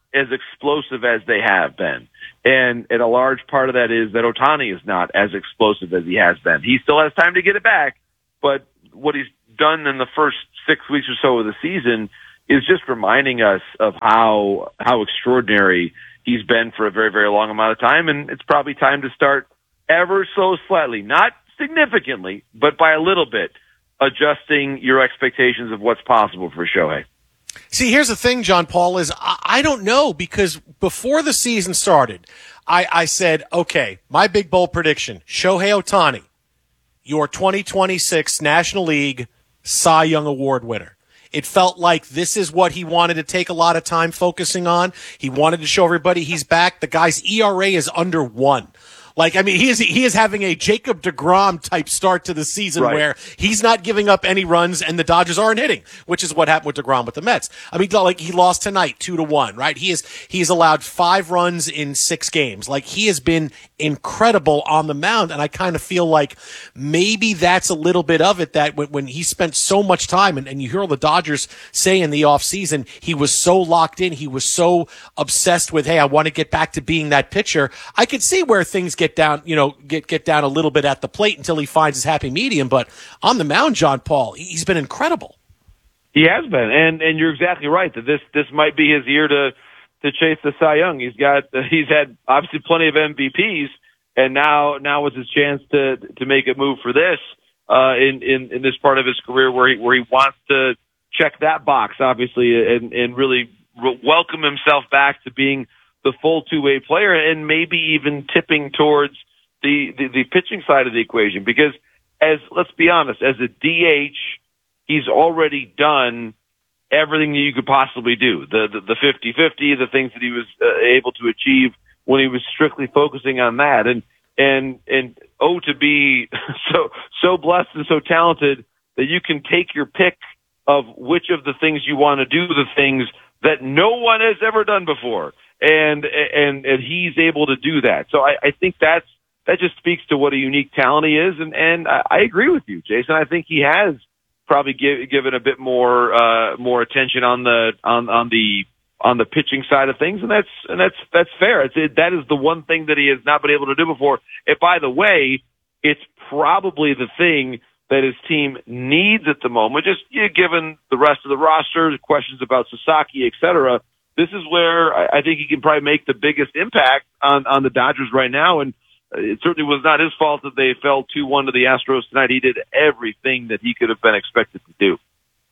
as explosive as they have been. And, and a large part of that is that Ohtani is not as explosive as he has been. He still has time to get it back, but what he's done in the first six weeks or so of the season is just reminding us of how how extraordinary he's been for a very, very long amount of time. And it's probably time to start ever so slightly, not significantly, but by a little bit, adjusting your expectations of what's possible for Shohei. See, here's the thing, John Paul, is I, I don't know, because before the season started, I, I said, okay, my big bold prediction, Shohei Ohtani, your twenty twenty-six National League Cy Young Award winner. It felt like this is what he wanted to take a lot of time focusing on. He wanted to show everybody he's back. The guy's E R A is under one. Like, I mean, he is he is having a Jacob deGrom type start to the season, right, where he's not giving up any runs and the Dodgers aren't hitting, which is what happened with deGrom with the Mets. I mean, like, he lost tonight two to one, right? He is he's allowed five runs in six games. Like, he has been incredible on the mound, and I kind of feel like maybe that's a little bit of it, that when, when he spent so much time, and, and you hear all the Dodgers say in the offseason, he was so locked in, he was so obsessed with, hey, I want to get back to being that pitcher. I could see where things get down, you know, get get down a little bit at the plate until he finds his happy medium. But on the mound, John Paul, he's been incredible. He has been, and and you're exactly right that this this might be his year to to chase the Cy Young. He's got he's had obviously plenty of M V Ps, and now now is his chance to to make a move for this uh, in in in this part of his career where he where he wants to check that box, obviously, and and really re- welcome himself back to being the full two-way player, and maybe even tipping towards the, the, the pitching side of the equation. Because, as let's be honest, as a D H, he's already done everything that you could possibly do. The the, the fifty-fifty, the things that he was uh, able to achieve when he was strictly focusing on that. And, and, and oh, to be so, so blessed and so talented that you can take your pick of which of the things you want to do, the things that no one has ever done before. And, and, and he's able to do that. So I, I think that's, that just speaks to what a unique talent he is. And, and I, I agree with you, Jason. I think he has probably give, given a bit more, uh, more attention on the, on, on the, on the pitching side of things. And that's, and that's, that's fair. It's, it, that is the one thing that he has not been able to do before. And by the way, it's probably the thing that his team needs at the moment, just you know, given the rest of the roster, the questions about Sasaki, et cetera. This is where I think he can probably make the biggest impact on, on the Dodgers right now. And it certainly was not his fault that they fell two one to the Astros tonight. He did everything that he could have been expected to do.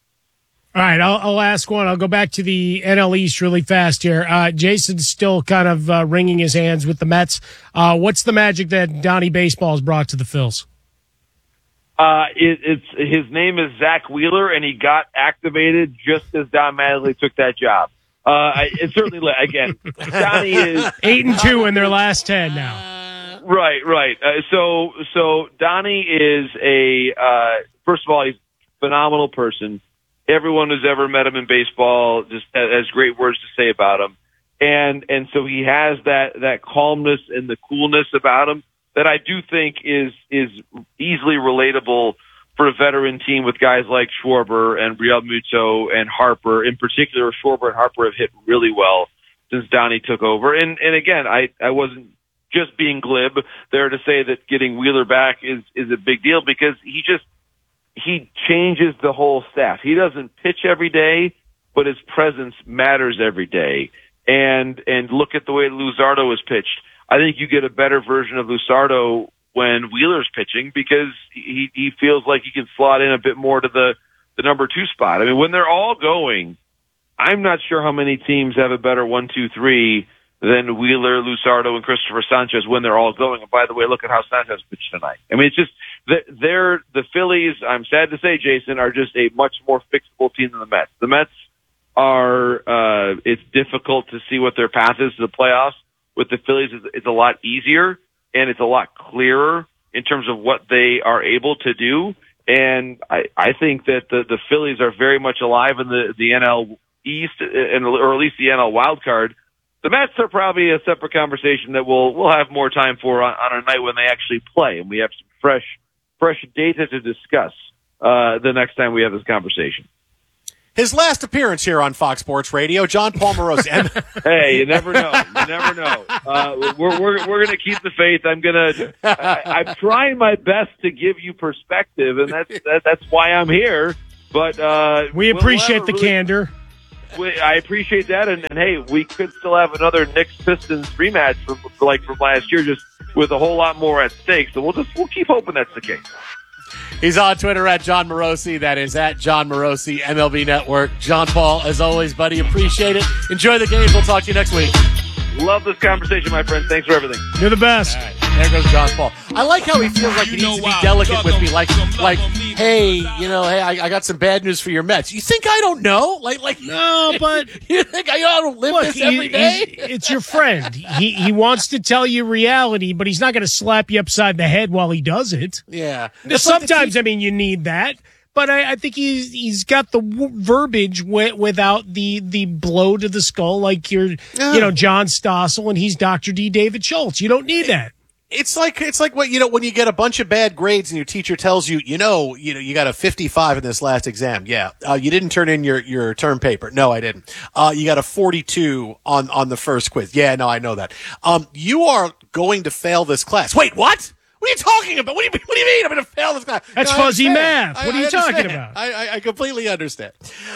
All right, I'll, I'll ask one. I'll go back to the N L East really fast here. Uh, Jason's still kind of uh, wringing his hands with the Mets. Uh, what's the magic that Donnie Baseball's brought to the Phils? Uh, it, it's his name is Zach Wheeler, and he got activated just as Don Mattingly took that job. Uh, it's certainly, again, Donnie is eight and two in their last ten now. Right, right. Uh, so, so Donnie is a, uh, first of all, he's a phenomenal person. Everyone who's ever met him in baseball just has great words to say about him. And, and so he has that, that calmness and the coolness about him that I do think is, is easily relatable for a veteran team with guys like Schwarber and Realmuto and Harper. In particular, Schwarber and Harper have hit really well since Donnie took over. And, and again, I, I wasn't just being glib there to say that getting Wheeler back is, is a big deal, because he just, he changes the whole staff. He doesn't pitch every day, but his presence matters every day. And, and look at the way Luzardo is pitched. I think you get a better version of Luzardo when Wheeler's pitching, because he, he feels like he can slot in a bit more to the, the number two spot. I mean, when they're all going, I'm not sure how many teams have a better one, two, three than Wheeler, Luzardo, and Christopher Sanchez when they're all going. And by the way, look at how Sanchez pitched tonight. I mean, it's just, they're, the Phillies, I'm sad to say, Jason, are just a much more fixable team than the Mets. The Mets are, uh, it's difficult to see what their path is to the playoffs. With the Phillies, it's a lot easier, and it's a lot clearer in terms of what they are able to do. And I, I think that the, the Phillies are very much alive in the, the N L East, and, or at least the N L wild card. The Mets are probably a separate conversation that we'll, we'll have more time for on, on a night when they actually play, and we have some fresh, fresh data to discuss, uh, the next time we have this conversation. His last appearance here on Fox Sports Radio, John Paul Morosi. Hey, you never know. You never know. Uh, we're we're we're gonna keep the faith. I'm gonna. I, I'm trying my best to give you perspective, and that's that, that's why I'm here. But uh, we appreciate we'll the really, candor. We, I appreciate that, and, and hey, we could still have another Knicks Pistons rematch from like from last year, just with a whole lot more at stake. So we'll just we'll keep hoping that's the case. He's on Twitter at John Morosi. That is at John Morosi, M L B Network. John Paul, as always, buddy, appreciate it. Enjoy the games. We'll talk to you next week. Love this conversation, my friend. Thanks for everything. You're the best. All right, there goes John Paul. I like how he feels like he needs to be delicate with me. Like, like, hey, you know, hey, I, I got some bad news for your Mets. You think I don't know? Like, like, no, but you think I don't live look, this every he, day? It's your friend. He he wants to tell you reality, but he's not going to slap you upside the head while he does it. Yeah. Sometimes, I mean, you need that. But I, I think he's he's got the w- verbiage w- without the the blow to the skull like you're, yeah. you know, John Stossel and he's Doctor D. David Schultz. You don't need that. It's like it's like what you know when you get a bunch of bad grades and your teacher tells you, you know, you know, you got a fifty-five in this last exam. Yeah, uh, you didn't turn in your, your term paper. No, I didn't. Uh, you got a forty-two on on the first quiz. Yeah, no, I know that. Um, you are going to fail this class. Wait, what? What are you talking about? What do you, what do you mean I'm going to fail this class? That's no, fuzzy math. What I, are you I talking about? I, I, I completely understand.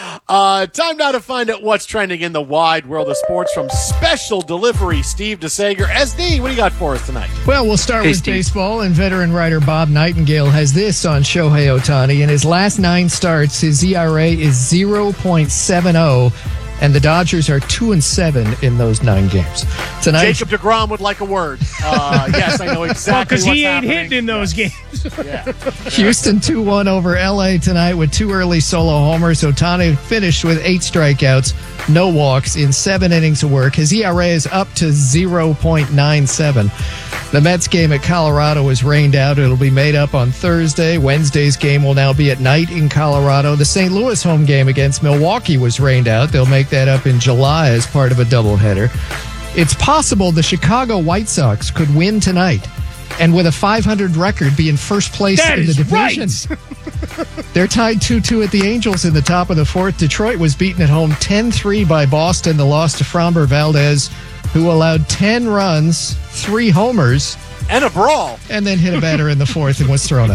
Uh, time now to find out what's trending in the wide world of sports from Special Delivery, Steve DeSager. S D, what do you got for us tonight? Well, we'll start Hey, with Steve. baseball, and veteran writer Bob Nightingale has this on Shohei Ohtani. In his last nine starts, his E R A is zero point seven oh. And the Dodgers are two and seven in those nine games. Tonight, Jacob deGrom would like a word. Uh, yes, I know exactly. Well, because what's he ain't happening. hitting in those games. Yeah. Houston two one over L A tonight with two early solo homers. Ohtani finished with eight strikeouts, no walks in seven innings of work. His E R A is up to zero point nine seven. The Mets game at Colorado is rained out. It'll be made up on Thursday. Wednesday's game will now be at night in Colorado. The Saint Louis home game against Milwaukee was rained out. They'll make that up in July as part of a doubleheader. It's possible the Chicago White Sox could win tonight and with a five hundred record be in first place That in the is division. right. They're tied two two at the Angels in the top of the fourth. Detroit was beaten at home ten three by Boston. The loss to Framber Valdez, who allowed ten runs, three homers, and a brawl, and then hit a batter in the fourth and was thrown out.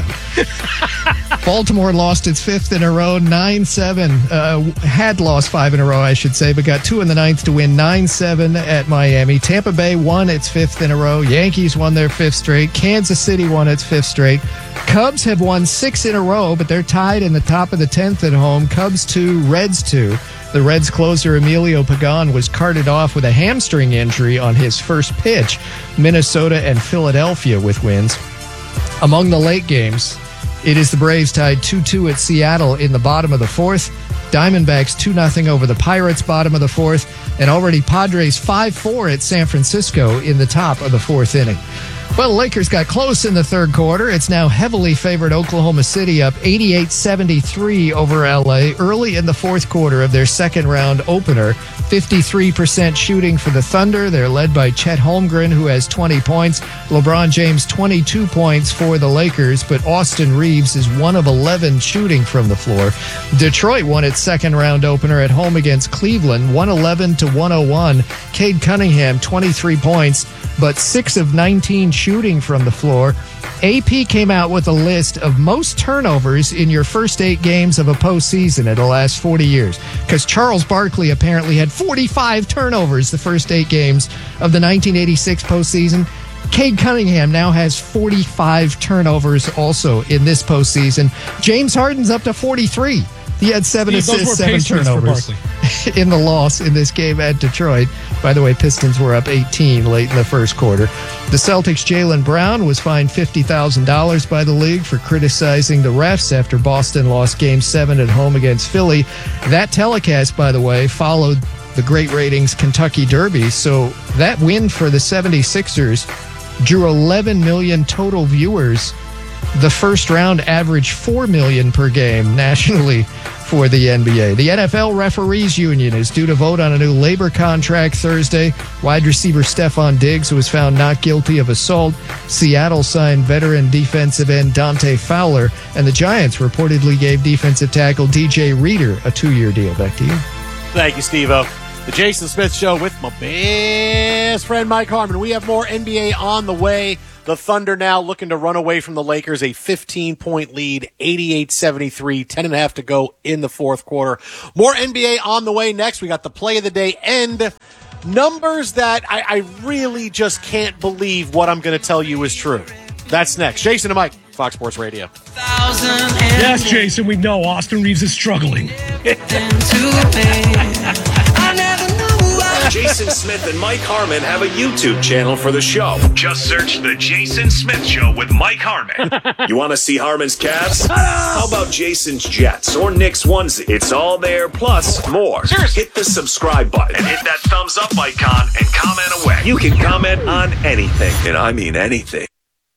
Baltimore lost its fifth in a row, nine seven. Uh, had lost five in a row, I should say, but got two in the ninth to win nine seven at Miami. Tampa Bay won its fifth in a row. Yankees won their fifth straight. Kansas City won its fifth straight. Cubs have won six in a row, but they're tied in the top of the tenth at home. Cubs two, Reds two. The Reds closer Emilio Pagan was carted off with a hamstring injury on his first pitch. Minnesota and Philadelphia with wins. Among the late games, it is the Braves tied two two at Seattle in the bottom of the fourth. Diamondbacks two nothing over the Pirates, bottom of the fourth. And already Padres five four at San Francisco in the top of the fourth inning. Well, the Lakers got close in the third quarter. It's now heavily favored Oklahoma City up eighty-eight seventy-three over L A early in the fourth quarter of their second round opener. fifty-three percent shooting for the Thunder. They're led by Chet Holmgren, who has twenty points. LeBron James, twenty-two points for the Lakers, but Austin Reeves is one of eleven shooting from the floor. Detroit won its second round opener at home against Cleveland, one eleven to one oh one. Cade Cunningham, twenty-three points, but six of nineteen shooting from the floor. A P came out with a list of most turnovers in your first eight games of a postseason in the last forty years, because Charles Barkley apparently had forty-five turnovers the first eight games of the nineteen eighty-six postseason. Cade Cunningham now has forty-five turnovers also in this postseason. James Harden's up to forty-three. He had seven Steve, assists, seven turnovers in the loss in this game at Detroit. By the way, Pistons were up eighteen late in the first quarter. The Celtics' Jaylen Brown was fined fifty thousand dollars by the league for criticizing the refs after Boston lost Game seven at home against Philly. That telecast, by the way, followed the great ratings Kentucky Derby, so that win for the seventy-sixers drew eleven million total viewers. The first round averaged four million per game nationally for the N B A. The N F L Referees Union is due to vote on a new labor contract Thursday. Wide receiver Stephon Diggs was found not guilty of assault. Seattle signed veteran defensive end Dante Fowler, and the Giants reportedly gave defensive tackle D J Reader a two-year deal. Back to you. Thank you, Steve-O. The Jason Smith Show with my best friend Mike Harmon. We have more N B A on the way. The Thunder now looking to run away from the Lakers, a fifteen-point lead, eighty-eight seventy-three, ten and a half to go in the fourth quarter. More N B A on the way next. We got the play of the day and numbers that I, I really just can't believe what I'm going to tell you is true. That's next. Jason and Mike, Fox Sports Radio. Yes, Jason, we know Austin Reeves is struggling. Jason Smith and Mike Harmon have a YouTube channel for the show. Just search The Jason Smith Show with Mike Harmon. You want to see Harmon's Cavs? How about Jason's Jets or Nick's onesie? It's all there, plus more. Hit the subscribe button and hit that thumbs up icon and comment away. You can comment on anything, and I mean anything.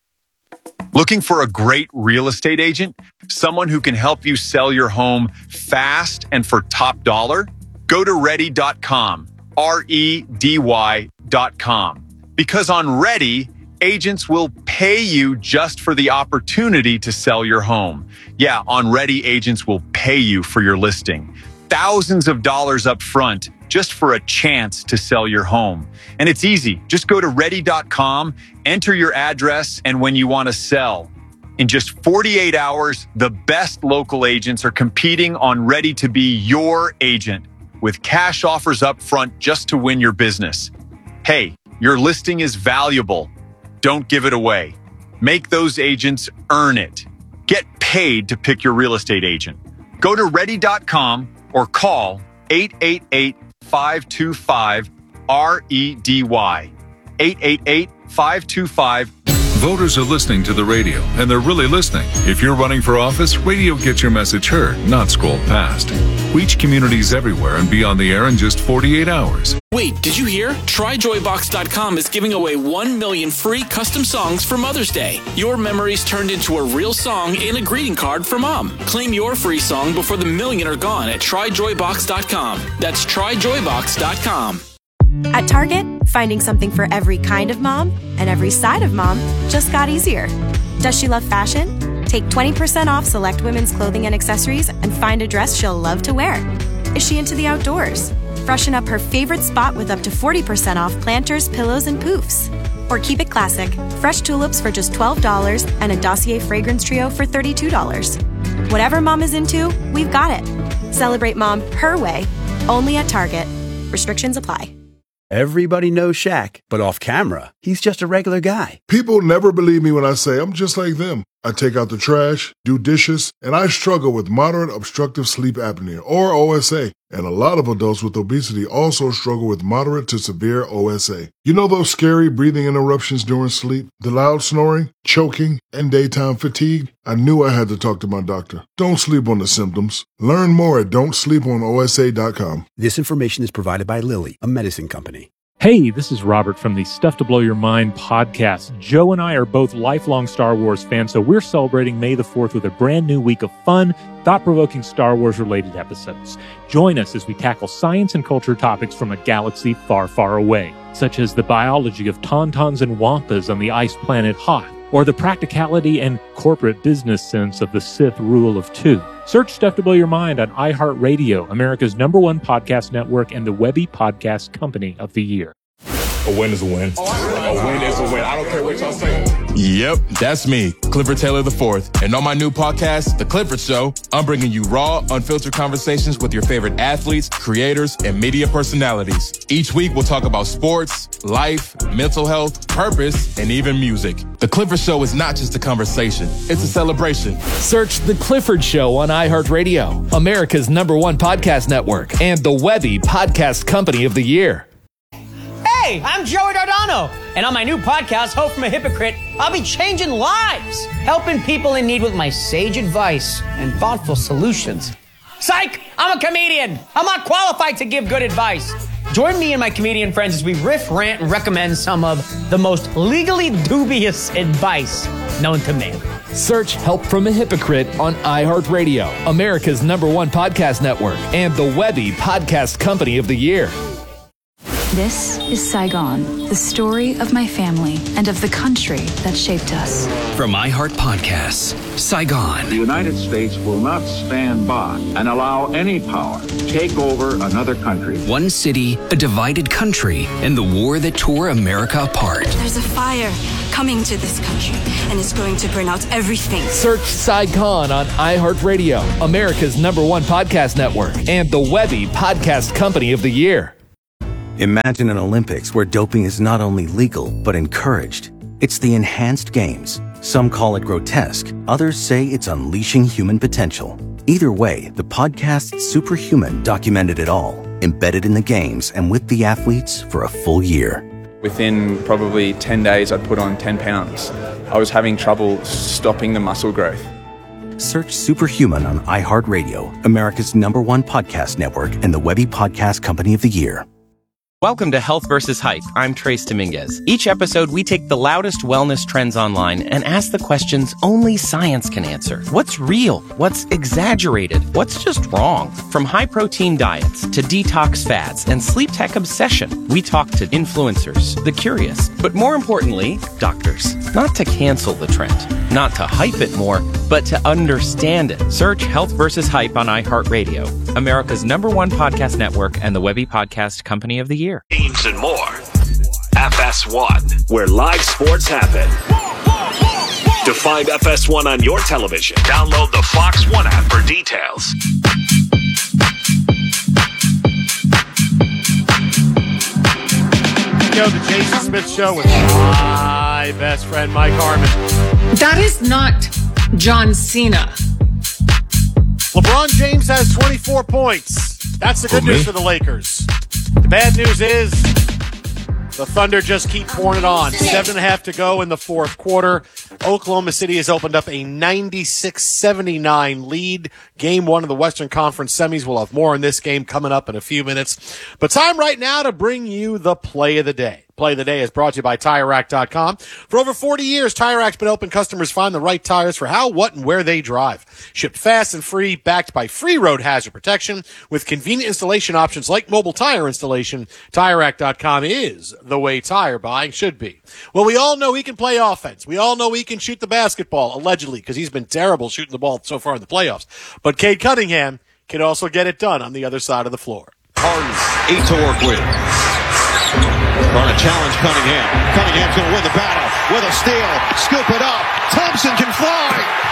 Looking for a great real estate agent? Someone who can help you sell your home fast and for top dollar? Go to ready dot com. R E D Y dot com. Because on Ready, agents will pay you just for the opportunity to sell your home. Yeah, on Ready, agents will pay you for your listing. Thousands of dollars up front just for a chance to sell your home. And it's easy. Just go to ready dot com, enter your address, and when you want to sell. In just forty-eight hours, the best local agents are competing on Ready to be your agent, with cash offers up front just to win your business. Hey, your listing is valuable. Don't give it away. Make those agents earn it. Get paid to pick your real estate agent. Go to ready dot com or call eight eight eight, five two five, R E D Y. eight eight eight, five two five. Voters are listening to the radio, and they're really listening. If you're running for office, radio gets your message heard, not scrolled past. Reach communities everywhere and be on the air in just forty-eight hours. Wait, did you hear? Try joy box dot com is giving away one million free custom songs for Mother's Day. Your memories turned into a real song and a greeting card for Mom. Claim your free song before the million are gone at try joy box dot com. That's try joy box dot com. At Target, finding something for every kind of mom and every side of mom just got easier. Does she love fashion? Take twenty percent off select women's clothing and accessories and find a dress she'll love to wear. Is she into the outdoors? Freshen up her favorite spot with up to forty percent off planters, pillows, and poofs. Or keep it classic. Fresh tulips for just twelve dollars and a Dossier fragrance trio for thirty-two dollars. Whatever mom is into, we've got it. Celebrate mom her way, only at Target. Restrictions apply. Everybody knows Shaq, but off camera, he's just a regular guy. People never believe me when I say I'm just like them. I take out the trash, do dishes, and I struggle with moderate obstructive sleep apnea, or O S A. And a lot of adults with obesity also struggle with moderate to severe O S A. You know those scary breathing interruptions during sleep, the loud snoring, choking, and daytime fatigue? I knew I had to talk to my doctor. Don't sleep on the symptoms. Learn more at don't sleep on O S A dot com. This information is provided by Lilly, a medicine company. Hey, this is Robert from the Stuff to Blow Your Mind podcast. Joe and I are both lifelong Star Wars fans, so we're celebrating May the fourth with a brand new week of fun, thought-provoking Star Wars-related episodes. Join us as we tackle science and culture topics from a galaxy far, far away, such as the biology of tauntauns and wampas on the ice planet Hoth, or the practicality and corporate business sense of the Sith rule of two. Search Stuff to Blow Your Mind on iHeartRadio, America's number one podcast network and the Webby Podcast Company of the Year. A win is a win. A win is a win. I don't care what y'all say. Yep, that's me, Clifford Taylor the fourth. And on my new podcast, The Clifford Show, I'm bringing you raw, unfiltered conversations with your favorite athletes, creators, and media personalities. Each week, we'll talk about sports, life, mental health, purpose, and even music. The Clifford Show is not just a conversation, it's a celebration. Search The Clifford Show on iHeartRadio, America's number one podcast network, and the Webby Podcast Company of the Year. Hey, I'm Joey Dardano, and on my new podcast, Hope from a Hypocrite, I'll be changing lives, helping people in need with my sage advice and thoughtful solutions. Psych! I'm a comedian. I'm not qualified to give good advice. Join me and my comedian friends as we riff, rant, and recommend some of the most legally dubious advice known to man. Search Help from a Hypocrite on iHeartRadio, America's number one podcast network, and the Webby Podcast Company of the Year. This is Saigon, the story of my family and of the country that shaped us. From iHeart Podcasts, Saigon. The United States will not stand by and allow any power to take over another country. One city, a divided country, and the war that tore America apart. There's a fire coming to this country, and it's going to burn out everything. Search Saigon on iHeartRadio, America's number one podcast network, and the Webby Podcast Company of the Year. Imagine an Olympics where doping is not only legal, but encouraged. It's the enhanced games. Some call it grotesque. Others say it's unleashing human potential. Either way, the podcast Superhuman documented it all, embedded in the games and with the athletes for a full year. Within probably ten days, I'd put on ten pounds. I was having trouble stopping the muscle growth. Search Superhuman on iHeartRadio, America's number one podcast network, and the Webby Podcast Company of the Year. Welcome to Health versus Hype. I'm Trace Dominguez. Each episode, we take the loudest wellness trends online and ask the questions only science can answer. What's real? What's exaggerated? What's just wrong? From high-protein diets to detox fads and sleep tech obsession, we talk to influencers, the curious, but more importantly, doctors. Not to cancel the trend, not to hype it more, but to understand it. Search Health versus Hype on iHeartRadio, America's number one podcast network and the Webby Podcast Company of the Year. Games and more. F S one, where live sports happen. To find F S one on your television, download the Fox One app for details. Yo, the Jason Smith Show with my best friend, Mike Harmon. That is not John Cena. LeBron James has twenty-four points. That's the good news for the Lakers. The bad news is the Thunder just keep pouring it on. Seven and a half to go in the fourth quarter. Oklahoma City has opened up a ninety-six seventy-nine lead. Game one of the Western Conference semis. We'll have more in this game coming up in a few minutes. But time right now to bring you the play of the day. Play of the Day is brought to you by Tire Rack dot com. For over forty years, Tire Rack's been helping customers find the right tires for how, what, and where they drive. Shipped fast and free, backed by free road hazard protection. With convenient installation options like mobile tire installation, Tire Rack dot com is the way tire buying should be. Well, we all know he can play offense. We all know he can shoot the basketball, allegedly, because he's been terrible shooting the ball so far in the playoffs. But Cade Cunningham can also get it done on the other side of the floor. Harden, eight to work with. Trying to challenge Cunningham. Cunningham's going to win the battle with a steal. Scoop it up. Thompson can fly.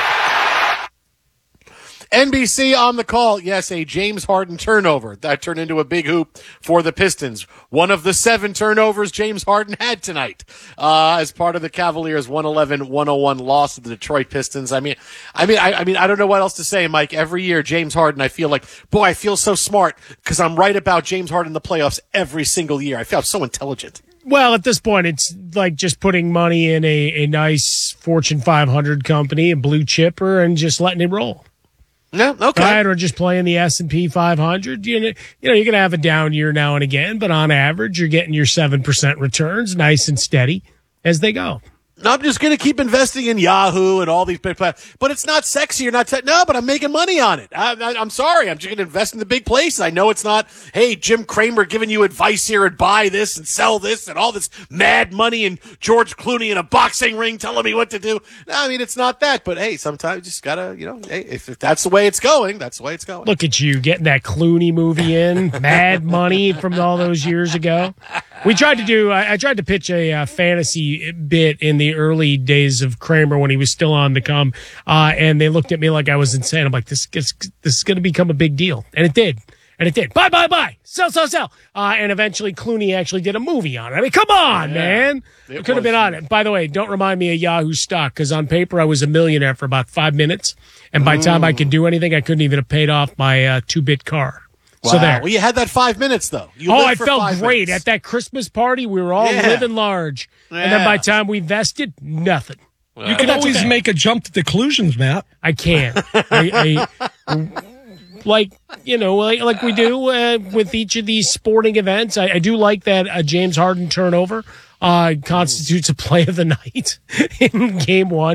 N B C on the call. Yes, a James Harden turnover. That turned into a big hoop for the Pistons. One of the seven turnovers James Harden had tonight uh, as part of the Cavaliers' one eleven one oh one loss to the Detroit Pistons. I mean, I mean, I, I mean, I don't know what else to say, Mike. Every year, James Harden, I feel like, boy, I feel so smart because I'm right about James Harden in the playoffs every single year. I feel so intelligent. Well, at this point, it's like just putting money in a, a nice Fortune five hundred company, a blue chipper, and just letting it roll. No, okay. Right, or just playing the S and P five hundred. You know, you know, you're going to have a down year now and again, but on average, you're getting your seven percent returns, nice and steady as they go. No, I'm just going to keep investing in Yahoo and all these big platforms. But it's not sexy or not. Te- no, but I'm making money on it. I, I, I'm sorry. I'm just going to invest in the big places. I know it's not, hey, Jim Cramer giving you advice here and buy this and sell this and all this mad money and George Clooney in a boxing ring telling me what to do. No, I mean, it's not that. But, hey, sometimes you just got to, you know, hey, if, if that's the way it's going, that's the way it's going. Look at you getting that Clooney movie in, Mad Money from all those years ago. We tried to do, I, I tried to pitch a uh, fantasy bit in the early days of Kramer when he was still on the come, uh, and they looked at me like I was insane. I'm like, this, this, this is going to become a big deal. And it did. And it did. Buy, buy, buy. Sell, sell, sell. Uh, and eventually Clooney actually did a movie on it. I mean, come on, yeah, man. It could have been on it. By the way, don't remind me of Yahoo stock, because on paper I was a millionaire for about five minutes. And by the time I could do anything, I couldn't even have paid off my uh, two-bit car. Wow. So there. Well, you had that five minutes, though. You oh, I felt great. Minutes. At that Christmas party, we were all yeah. living large. Yeah. And then by the time we vested, nothing. You can always okay. make a jump to conclusions, Matt. I can. I, I, like, you know, like, like we do uh, with each of these sporting events. I, I do like that a James Harden turnover uh, constitutes a play of the night in game one.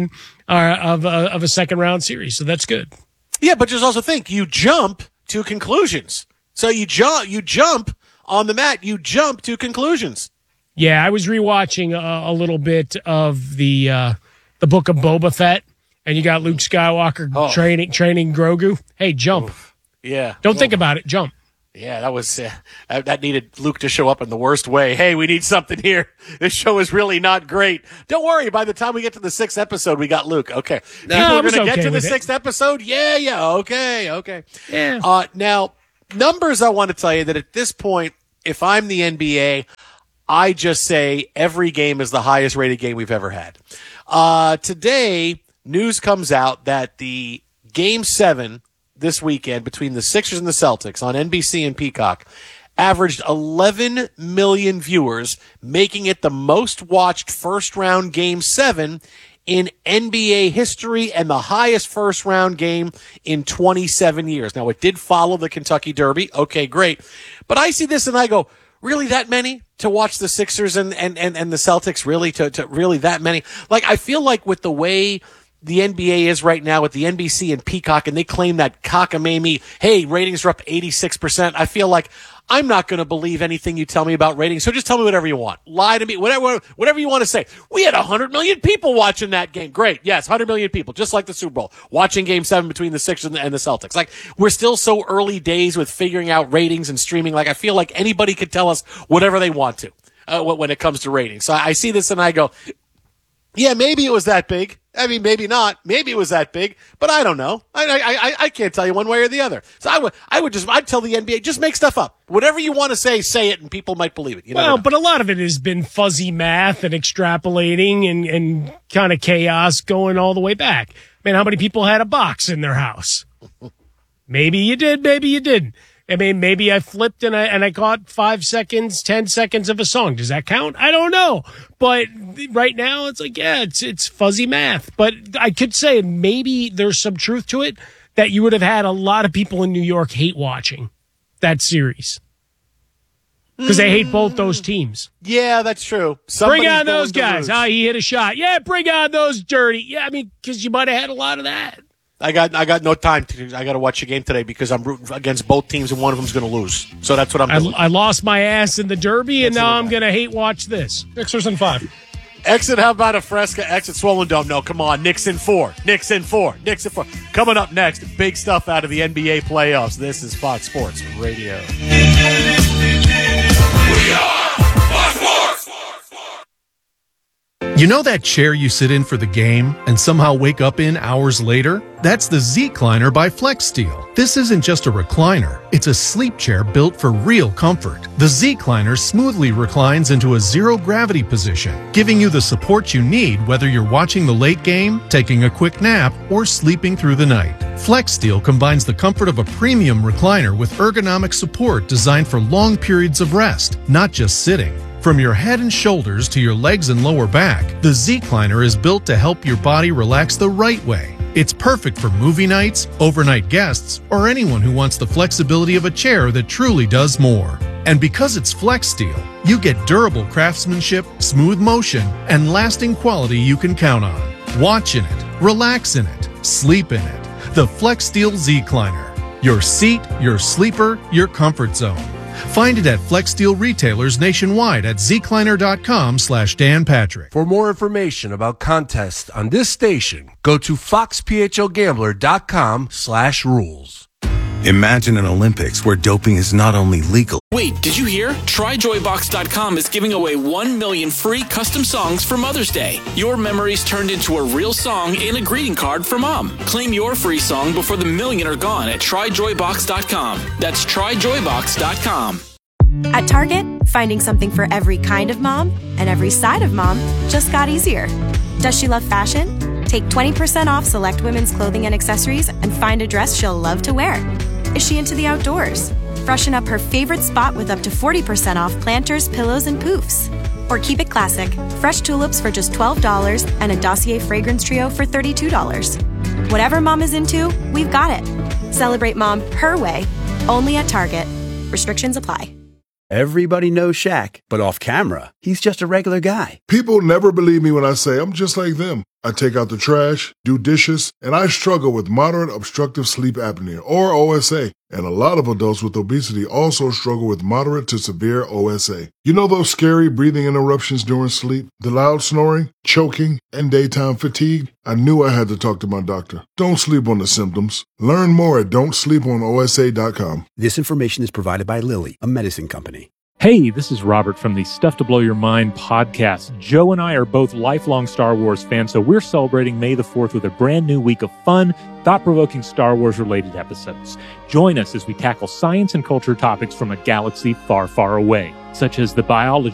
uh, of, uh, of a second round series. So that's good. Yeah, but just also think, you jump to conclusions. So you jump, you jump on the mat, you jump to conclusions. Yeah, I was rewatching a, a little bit of the uh, the Book of Boba Fett, and you got Luke Skywalker oh. training training Grogu. Hey, jump. Oof. Yeah. Don't oh. think about it. Jump. Yeah, that was uh, that needed Luke to show up in the worst way. Hey, we need something here. This show is really not great. Don't worry. By the time we get to the sixth episode, we got Luke. Okay, no, people are going to okay get to the it. sixth episode. Yeah, yeah. Okay, okay. Yeah. Uh, now, numbers. I want to tell you that at this point, if I'm the N B A, I just say every game is the highest rated game we've ever had. Uh, today, news comes out that the Game seven this weekend between the Sixers and the Celtics on N B C and Peacock averaged eleven million viewers, making it the most watched first round Game seven in N B A history and the highest first round game in twenty-seven years. Now, it did follow the Kentucky Derby. Okay, great. But I see this and I go, really that many to watch the Sixers and, and, and, and the Celtics? Really to, to really that many? Like, I feel like with the way the N B A is right now with the N B C and Peacock, and they claim that cockamamie, hey, ratings are up eighty-six percent. I feel like I'm not going to believe anything you tell me about ratings. So just tell me whatever you want. Lie to me, whatever, whatever you want to say. We had one hundred million people watching that game. Great. Yes, one hundred million people, just like the Super Bowl, watching Game seven between the Sixers and the, and the Celtics. Like, we're still so early days with figuring out ratings and streaming. Like, I feel like anybody could tell us whatever they want to uh, when it comes to ratings. So I see this and I go, yeah, maybe it was that big. I mean, maybe not. Maybe it was that big, but I don't know. I, I, I, I can't tell you one way or the other. So I would, I would just, I'd tell the N B A, just make stuff up. Whatever you want to say, say it, and people might believe it. You well, know? But a lot of it has been fuzzy math and extrapolating and, and kind of chaos going all the way back. I mean, how many people had a box in their house? Maybe you did, maybe you didn't. I mean, maybe I flipped and I and I caught five seconds, ten seconds of a song. Does that count? I don't know. But right now, it's like, yeah, it's it's fuzzy math. But I could say maybe there's some truth to it that you would have had a lot of people in New York hate watching that series because they hate both those teams. Yeah, that's true. Somebody's bring on those guys. Ah, oh, he hit a shot. Yeah, bring on those dirty. Yeah, I mean, because you might have had a lot of that. I got I got no time. To, I got to watch a game today because I'm rooting against both teams and one of them's going to lose. So that's what I'm doing. I, I lost my ass in the Derby, that's and now I'm going to hate watch this. Sixers in five. Exit, how about a Fresca? Exit Swollen Dome. No, come on. Knicks in four. Knicks in four. Knicks in four. Coming up next, big stuff out of the N B A playoffs. This is Fox Sports Radio. We are Fox Sports. You know that chair you sit in for the game and somehow wake up in hours later? That's the Z-Cliner by FlexSteel. This isn't just a recliner. It's a sleep chair built for real comfort. The Z-Cliner smoothly reclines into a zero-gravity position, giving you the support you need whether you're watching the late game, taking a quick nap, or sleeping through the night. FlexSteel combines the comfort of a premium recliner with ergonomic support designed for long periods of rest, not just sitting. From your head and shoulders to your legs and lower back, the Z-Cliner is built to help your body relax the right way. It's perfect for movie nights, overnight guests, or anyone who wants the flexibility of a chair that truly does more. And because it's FlexSteel, you get durable craftsmanship, smooth motion, and lasting quality you can count on. Watch in it, relax in it, sleep in it. The FlexSteel Z-Cliner. Your seat, your sleeper, your comfort zone. Find it at FlexSteel retailers nationwide at zcliner.com slash Dan Patrick. For more information about contests on this station, go to foxphlgambler.com slash rules. Imagine an Olympics where doping is not only legal. Wait, did you hear? try joy box dot com is giving away one million free custom songs for Mother's Day. Your memories turned into a real song and a greeting card for Mom. Claim your free song before the million are gone at try joy box dot com. That's try joy box dot com. At Target, finding something for every kind of mom and every side of mom just got easier. Does she love fashion? Take twenty percent off select women's clothing and accessories and find a dress she'll love to wear. Is she into the outdoors? Freshen up her favorite spot with up to forty percent off planters, pillows, and poofs. Or keep it classic, fresh tulips for just twelve dollars and a Dossier fragrance trio for thirty-two dollars. Whatever mom is into, we've got it. Celebrate mom her way, only at Target. Restrictions apply. Everybody knows Shaq, but off camera, he's just a regular guy. People never believe me when I say I'm just like them. I take out the trash, do dishes, and I struggle with moderate obstructive sleep apnea, or O S A. And a lot of adults with obesity also struggle with moderate to severe O S A. You know those scary breathing interruptions during sleep, the loud snoring, choking, and daytime fatigue? I knew I had to talk to my doctor. Don't sleep on the symptoms. Learn more at don't sleep on O S A dot com. This information is provided by Lilly, a medicine company. Hey, this is Robert from the Stuff to Blow Your Mind podcast. Joe and I are both lifelong Star Wars fans, so we're celebrating May the fourth with a brand new week of fun, thought-provoking Star Wars-related episodes. Join us as we tackle science and culture topics from a galaxy far, far away, such as the biology